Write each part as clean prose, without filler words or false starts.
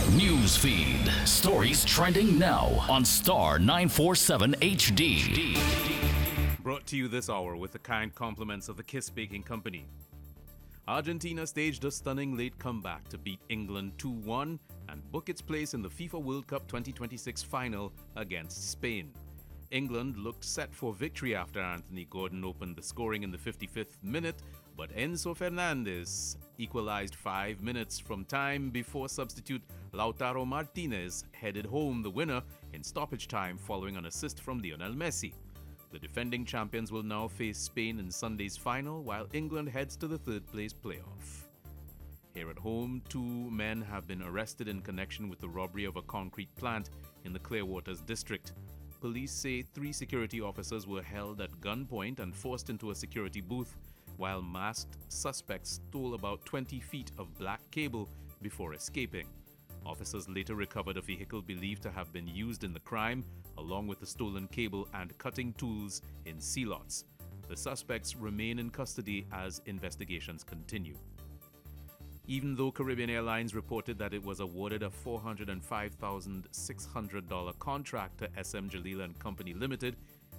News feed. Stories trending now on Star 947 HD. Brought to you this hour with the kind compliments of the Kiss Baking Company. Argentina staged a stunning late comeback to beat England 2-1 and book its place in the FIFA World Cup 2026 final against Spain. England looked set for victory after Anthony Gordon opened the scoring in the 55th minute, but Enzo Fernandez equalized 5 minutes from time before substitute Lautaro Martinez headed home the winner in stoppage time following an assist from Lionel Messi. The defending champions will now face Spain in Sunday's final, while England heads to the third-place playoff. Here at home, 2 men have been arrested in connection with the robbery of a concrete plant in the Clearwaters district. Police say 3 security officers were held at gunpoint and forced into a security booth, while masked suspects stole about 20 feet of black cable before escaping. Officers later recovered a vehicle believed to have been used in the crime, along with the stolen cable and cutting tools in C-lots. The suspects remain in custody as investigations continue. Even though Caribbean Airlines reported that it was awarded a $405,600 contract to SM Jalil and Company Limited,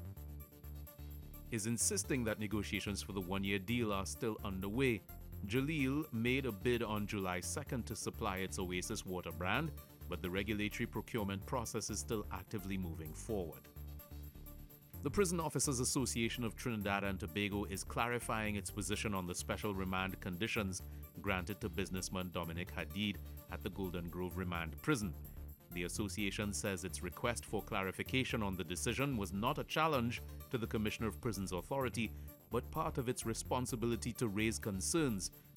is insisting that negotiations for the one-year deal are still underway. Jalil made a bid on July 2nd to supply its Oasis water brand, but the regulatory procurement process is still actively moving forward. The Prison Officers Association of Trinidad and Tobago is clarifying its position on the special remand conditions granted to businessman Dominic Hadid at the Golden Grove Remand Prison. The association says its request for clarification on the decision was not a challenge to the Commissioner of Prisons Authority, but part of its responsibility to raise concerns